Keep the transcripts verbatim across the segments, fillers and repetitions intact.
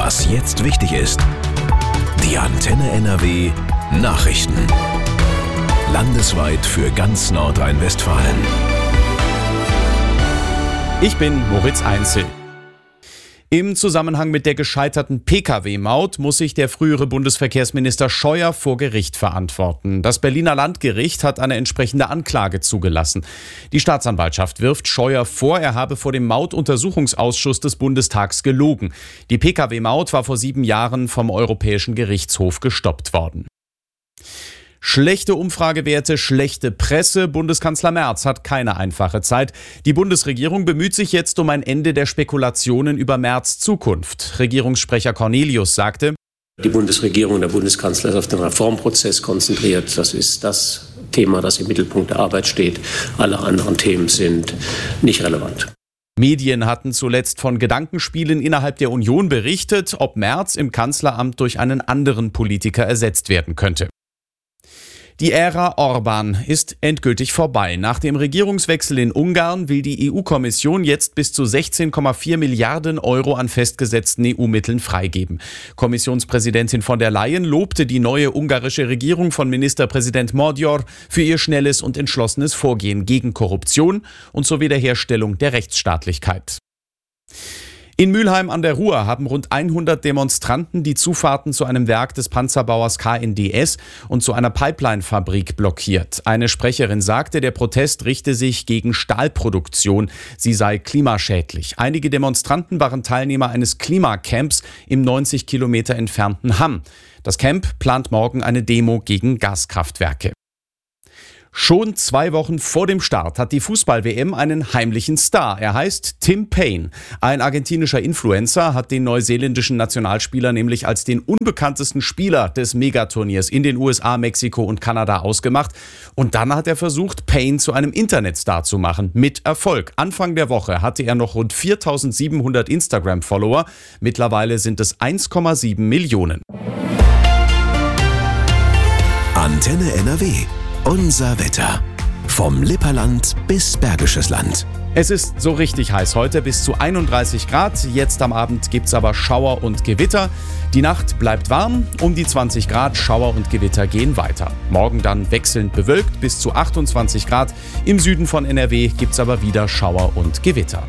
Was jetzt wichtig ist. Die Antenne N R W Nachrichten. Landesweit für ganz Nordrhein-Westfalen. Ich bin Moritz Einzel. Im Zusammenhang mit der gescheiterten P K W-Maut muss sich der frühere Bundesverkehrsminister Scheuer vor Gericht verantworten. Das Berliner Landgericht hat eine entsprechende Anklage zugelassen. Die Staatsanwaltschaft wirft Scheuer vor, er habe vor dem Mautuntersuchungsausschuss des Bundestags gelogen. Die P K W-Maut war vor sieben Jahren vom Europäischen Gerichtshof gestoppt worden. Schlechte Umfragewerte, schlechte Presse. Bundeskanzler Merz hat keine einfache Zeit. Die Bundesregierung bemüht sich jetzt um ein Ende der Spekulationen über Merz' Zukunft. Regierungssprecher Cornelius sagte: Die Bundesregierung, der Bundeskanzler ist auf den Reformprozess konzentriert. Das ist das Thema, das im Mittelpunkt der Arbeit steht. Alle anderen Themen sind nicht relevant. Medien hatten zuletzt von Gedankenspielen innerhalb der Union berichtet, ob Merz im Kanzleramt durch einen anderen Politiker ersetzt werden könnte. Die Ära Orban ist endgültig vorbei. Nach dem Regierungswechsel in Ungarn will die E U-Kommission jetzt bis zu sechzehn Komma vier Milliarden Euro an festgesetzten E U-Mitteln freigeben. Kommissionspräsidentin von der Leyen lobte die neue ungarische Regierung von Ministerpräsident Magyar für ihr schnelles und entschlossenes Vorgehen gegen Korruption und zur Wiederherstellung der Rechtsstaatlichkeit. In Mülheim an der Ruhr haben rund hundert Demonstranten die Zufahrten zu einem Werk des Panzerbauers K N D S und zu einer Pipeline-Fabrik blockiert. Eine Sprecherin sagte, der Protest richte sich gegen Stahlproduktion. Sie sei klimaschädlich. Einige Demonstranten waren Teilnehmer eines Klimacamps im neunzig Kilometer entfernten Hamm. Das Camp plant morgen eine Demo gegen Gaskraftwerke. Schon zwei Wochen vor dem Start hat die Fußball-W M einen heimlichen Star. Er heißt Tim Payne. Ein argentinischer Influencer hat den neuseeländischen Nationalspieler nämlich als den unbekanntesten Spieler des Megaturniers in den U S A, Mexiko und Kanada ausgemacht. Und dann hat er versucht, Payne zu einem Internetstar zu machen. Mit Erfolg. Anfang der Woche hatte er noch rund viertausendsiebenhundert Instagram-Follower. Mittlerweile sind es eins Komma sieben Millionen. Antenne N R W. Unser Wetter. Vom Lipperland bis Bergisches Land. Es ist so richtig heiß heute, bis zu einunddreißig Grad. Jetzt am Abend gibt's aber Schauer und Gewitter. Die Nacht bleibt warm, um die zwanzig Grad. Schauer und Gewitter gehen weiter. Morgen dann wechselnd bewölkt bis zu achtundzwanzig Grad. Im Süden von N R W gibt's aber wieder Schauer und Gewitter.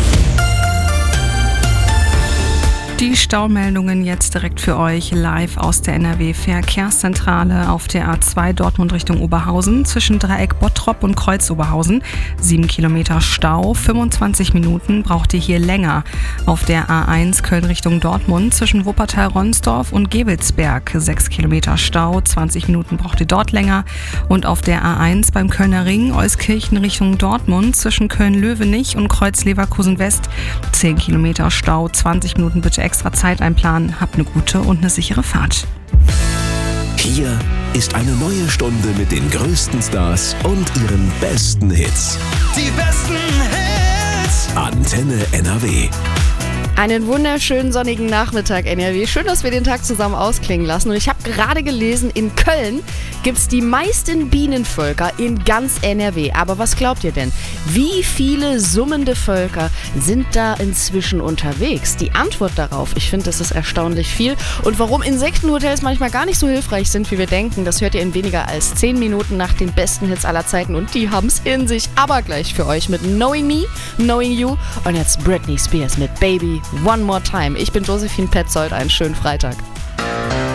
Die Staumeldungen jetzt direkt für euch live aus der N R W-Verkehrszentrale auf der A zwei Dortmund Richtung Oberhausen zwischen Dreieck Bottrop und Kreuz Oberhausen. Sieben Kilometer Stau, fünfundzwanzig Minuten braucht ihr hier länger. Auf der A eins Köln Richtung Dortmund zwischen Wuppertal-Ronsdorf und Gevelsberg. Sechs Kilometer Stau, zwanzig Minuten braucht ihr dort länger. Und auf der A eins beim Kölner Ring Euskirchen Richtung Dortmund zwischen Köln-Löwenich und Kreuz Leverkusen West. Zehn Kilometer Stau, zwanzig Minuten bitte extra Zeit einplanen. Habt eine gute und eine sichere Fahrt. Hier ist eine neue Stunde mit den größten Stars und ihren besten Hits. Die besten Hits. Antenne N R W. Einen wunderschönen sonnigen Nachmittag, N R W. Schön, dass wir den Tag zusammen ausklingen lassen. Und ich habe gerade gelesen, in Köln gibt es die meisten Bienenvölker in ganz N R W. Aber was glaubt ihr denn? Wie viele summende Völker sind da inzwischen unterwegs? Die Antwort darauf, ich finde, das ist erstaunlich viel. Und warum Insektenhotels manchmal gar nicht so hilfreich sind, wie wir denken, das hört ihr in weniger als zehn Minuten nach den besten Hits aller Zeiten. Und die haben es in sich. Aber gleich für euch mit Knowing Me, Knowing You und jetzt Britney Spears mit Baby One More Time. Ich bin Josephine Petzold, einen schönen Freitag.